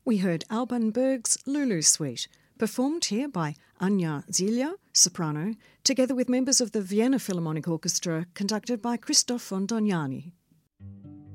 We heard Alban Berg's Lulu Suite, performed here by Anya Zilia, soprano, together with members of the Vienna Philharmonic Orchestra, conducted by Christoph von Dognani.